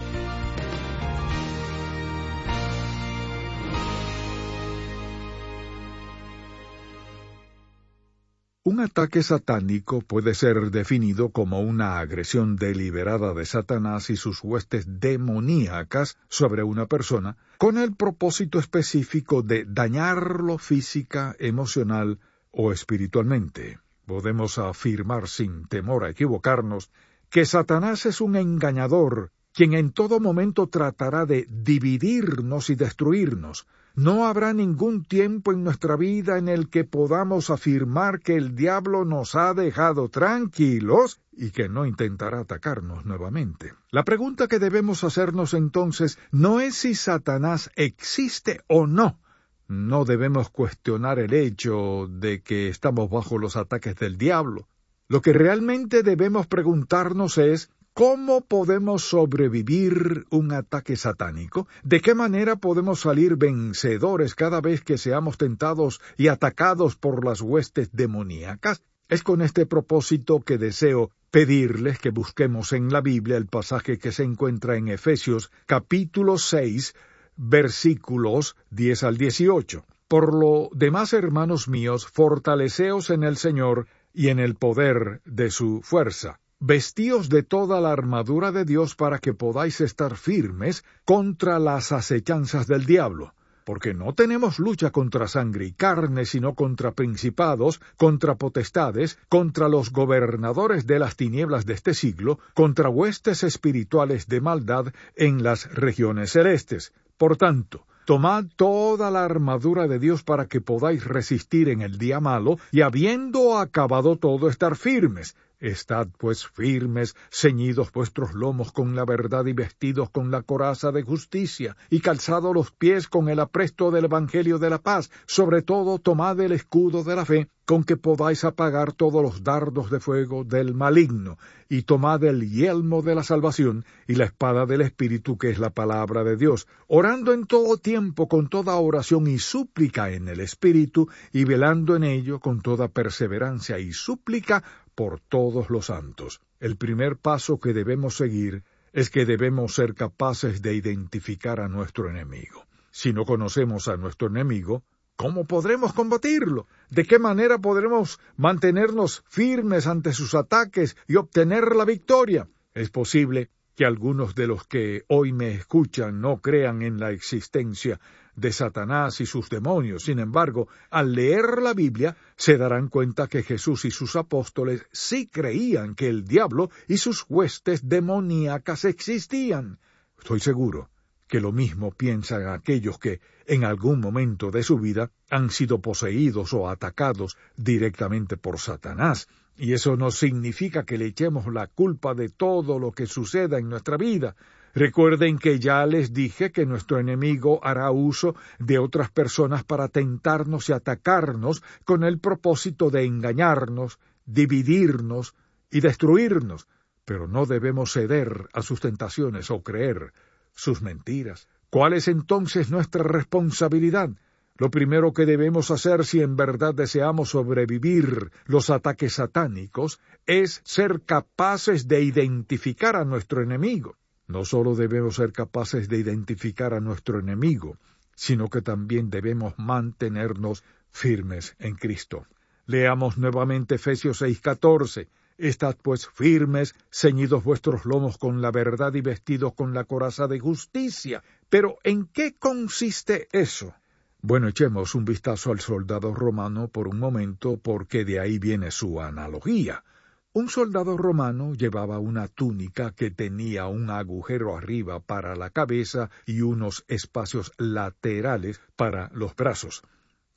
S1: Un ataque satánico puede ser definido como una agresión deliberada de Satanás y sus huestes demoníacas sobre una persona, con el propósito específico de dañarlo física, emocional o espiritualmente. Podemos afirmar sin temor a equivocarnos que Satanás es un engañador, quien en todo momento tratará de dividirnos y destruirnos. No habrá ningún tiempo en nuestra vida en el que podamos afirmar que el diablo nos ha dejado tranquilos y que no intentará atacarnos nuevamente. La pregunta que debemos hacernos entonces no es si Satanás existe o no. No debemos cuestionar el hecho de que estamos bajo los ataques del diablo. Lo que realmente debemos preguntarnos es: ¿cómo podemos sobrevivir un ataque satánico? ¿De qué manera podemos salir vencedores cada vez que seamos tentados y atacados por las huestes demoníacas? Es con este propósito que deseo pedirles que busquemos en la Biblia el pasaje que se encuentra en Efesios capítulo 6, versículos 10 al 18. Por lo demás, hermanos míos, fortaleceos en el Señor y en el poder de su fuerza. Vestíos de toda la armadura de Dios para que podáis estar firmes contra las acechanzas del diablo, porque no tenemos lucha contra sangre y carne, sino contra principados, contra potestades, contra los gobernadores de las tinieblas de este siglo, contra huestes espirituales de maldad en las regiones celestes. Por tanto, tomad toda la armadura de Dios para que podáis resistir en el día malo, y habiendo acabado todo, estar firmes. Estad pues firmes, ceñidos vuestros lomos con la verdad y vestidos con la coraza de justicia, y calzados los pies con el apresto del Evangelio de la paz. Sobre todo tomad el escudo de la fe, con que podáis apagar todos los dardos de fuego del maligno, y tomad el yelmo de la salvación y la espada del Espíritu, que es la palabra de Dios, orando en todo tiempo con toda oración y súplica en el Espíritu, y velando en ello con toda perseverancia y súplica por todos los santos. El primer paso que debemos seguir es que debemos ser capaces de identificar a nuestro enemigo. Si no conocemos a nuestro enemigo, ¿cómo podremos combatirlo? ¿De qué manera podremos mantenernos firmes ante sus ataques y obtener la victoria? Es posible que algunos de los que hoy me escuchan no crean en la existencia de Satanás y sus demonios. Sin embargo, al leer la Biblia, se darán cuenta que Jesús y sus apóstoles sí creían que el diablo y sus huestes demoníacas existían. Estoy seguro que lo mismo piensan aquellos que, en algún momento de su vida, han sido poseídos o atacados directamente por Satanás. Y eso no significa que le echemos la culpa de todo lo que suceda en nuestra vida. Recuerden que ya les dije que nuestro enemigo hará uso de otras personas para tentarnos y atacarnos con el propósito de engañarnos, dividirnos y destruirnos. Pero no debemos ceder a sus tentaciones o creer sus mentiras. ¿Cuál es entonces nuestra responsabilidad? Lo primero que debemos hacer si en verdad deseamos sobrevivir los ataques satánicos es ser capaces de identificar a nuestro enemigo. No solo debemos ser capaces de identificar a nuestro enemigo, sino que también debemos mantenernos firmes en Cristo. Leamos nuevamente Efesios 6:14. Estad pues firmes, ceñidos vuestros lomos con la verdad y vestidos con la coraza de justicia. Pero ¿en qué consiste eso? Bueno, echemos un vistazo al soldado romano por un momento, porque de ahí viene su analogía. Un soldado romano llevaba una túnica que tenía un agujero arriba para la cabeza y unos espacios laterales para los brazos.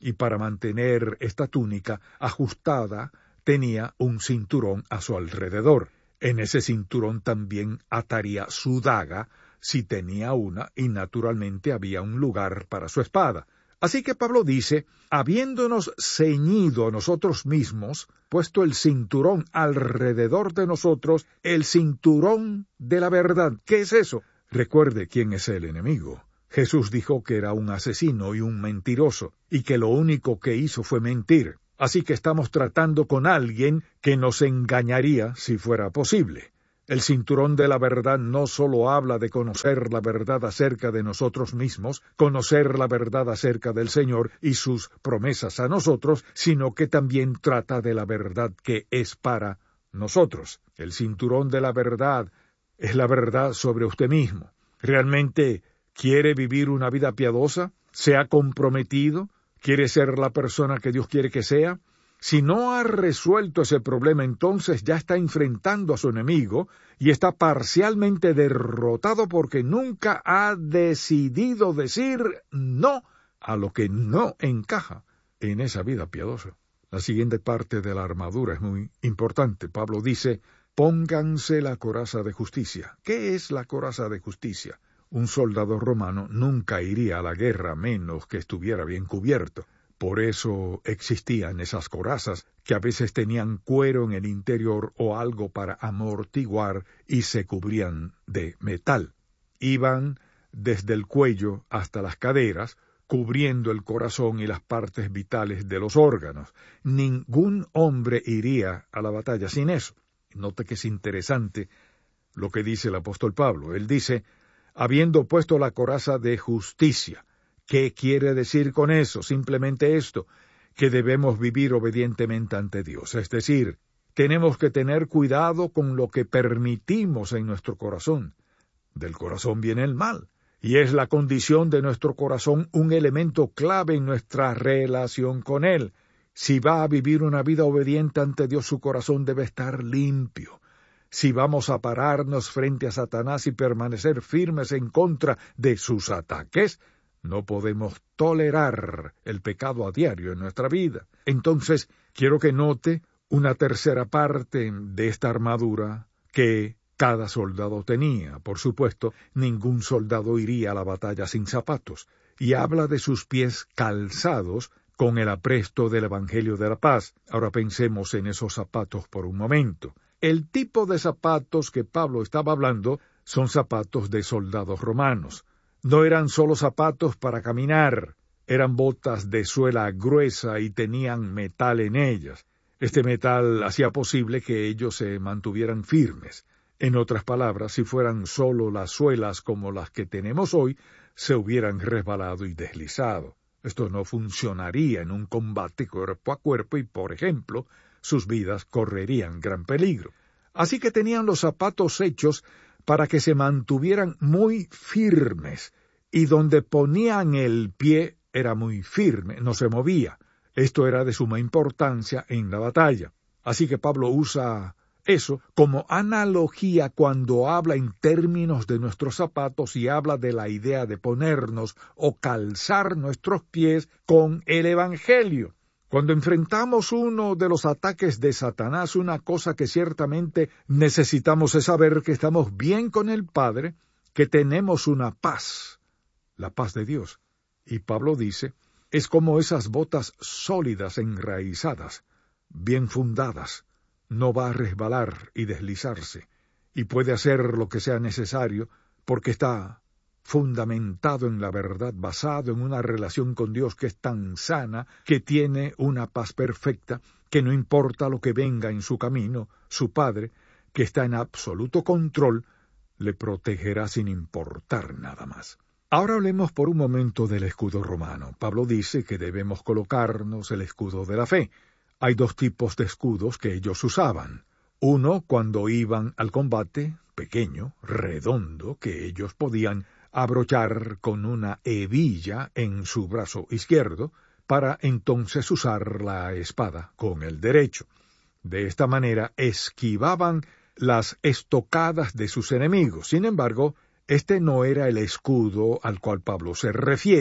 S1: y para mantener esta túnica ajustada tenía un cinturón a su alrededor. En ese cinturón también ataría su daga, si tenía una, y naturalmente había un lugar para su espada. Así que Pablo dice, habiéndonos ceñido a nosotros mismos, puesto el cinturón alrededor de nosotros, el cinturón de la verdad. ¿Qué es eso? Recuerde quién es el enemigo. Jesús dijo que era un asesino y un mentiroso, y que lo único que hizo fue mentir. Así que estamos tratando con alguien que nos engañaría si fuera posible. El cinturón de la verdad no solo habla de conocer la verdad acerca de nosotros mismos, conocer la verdad acerca del Señor y sus promesas a nosotros, sino que también trata de la verdad que es para nosotros. El cinturón de la verdad es la verdad sobre usted mismo. ¿Realmente quiere vivir una vida piadosa? ¿Se ha comprometido? ¿Quiere ser la persona que Dios quiere que sea? Si no ha resuelto ese problema, entonces ya está enfrentando a su enemigo y está parcialmente derrotado porque nunca ha decidido decir no a lo que no encaja en esa vida piadosa. La siguiente parte de la armadura es muy importante. Pablo dice, pónganse la coraza de justicia. ¿Qué es la coraza de justicia? Un soldado romano nunca iría a la guerra a menos que estuviera bien cubierto. Por eso existían esas corazas que a veces tenían cuero en el interior o algo para amortiguar y se cubrían de metal. Iban desde el cuello hasta las caderas, cubriendo el corazón y las partes vitales de los órganos. Ningún hombre iría a la batalla sin eso. Note que es interesante lo que dice el apóstol Pablo. Él dice, habiendo puesto la coraza de justicia. ¿Qué quiere decir con eso? Simplemente esto, que debemos vivir obedientemente ante Dios. Es decir, tenemos que tener cuidado con lo que permitimos en nuestro corazón. Del corazón viene el mal, y es la condición de nuestro corazón un elemento clave en nuestra relación con Él. Si va a vivir una vida obediente ante Dios, su corazón debe estar limpio. Si vamos a pararnos frente a Satanás y permanecer firmes en contra de sus ataques, no podemos tolerar el pecado a diario en nuestra vida. Entonces, quiero que note una tercera parte de esta armadura que cada soldado tenía. Por supuesto, ningún soldado iría a la batalla sin zapatos, y habla de sus pies calzados con el apresto del Evangelio de la Paz. Ahora pensemos en esos zapatos por un momento. El tipo de zapatos que Pablo estaba hablando son zapatos de soldados romanos. No eran solo zapatos para caminar, eran botas de suela gruesa y tenían metal en ellas. Este metal hacía posible que ellos se mantuvieran firmes. En otras palabras, si fueran solo las suelas como las que tenemos hoy, se hubieran resbalado y deslizado. Esto no funcionaría en un combate cuerpo a cuerpo y, por ejemplo, sus vidas correrían gran peligro. Así que tenían los zapatos hechos para que se mantuvieran muy firmes, y donde ponían el pie era muy firme, no se movía. Esto era de suma importancia en la batalla. Así que Pablo usa eso como analogía cuando habla en términos de nuestros zapatos y habla de la idea de ponernos o calzar nuestros pies con el Evangelio. Cuando enfrentamos uno de los ataques de Satanás, una cosa que ciertamente necesitamos es saber que estamos bien con el Padre, que tenemos una paz, la paz de Dios. Y Pablo dice, es como esas botas sólidas, enraizadas, bien fundadas. No va a resbalar y deslizarse, y puede hacer lo que sea necesario, porque está fundamentado en la verdad, basado en una relación con Dios que es tan sana, que tiene una paz perfecta, que no importa lo que venga en su camino, su Padre, que está en absoluto control, le protegerá sin importar nada más. Ahora hablemos por un momento del escudo romano. Pablo dice que debemos colocarnos el escudo de la fe. Hay dos tipos de escudos que ellos usaban. Uno, cuando iban al combate, pequeño, redondo, que ellos podían abrochar con una hebilla en su brazo izquierdo, para entonces usar la espada con el derecho. De esta manera esquivaban las estocadas de sus enemigos. Sin embargo, este no era el escudo al cual Pablo se refiere.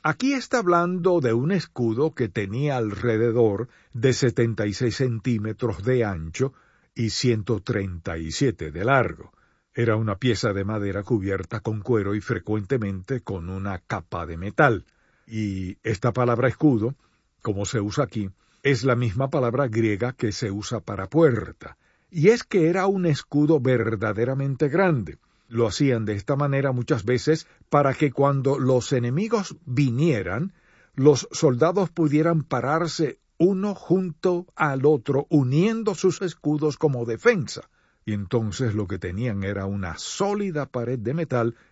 S1: Aquí está hablando de un escudo que tenía alrededor de 76 centímetros de ancho y 137 de largo. Era una pieza de madera cubierta con cuero y frecuentemente con una capa de metal. Y esta palabra escudo, como se usa aquí, es la misma palabra griega que se usa para puerta. Y es que era un escudo verdaderamente grande. Lo hacían de esta manera muchas veces para que cuando los enemigos vinieran, los soldados pudieran pararse uno junto al otro, uniendo sus escudos como defensa. Y entonces lo que tenían era una sólida pared de metal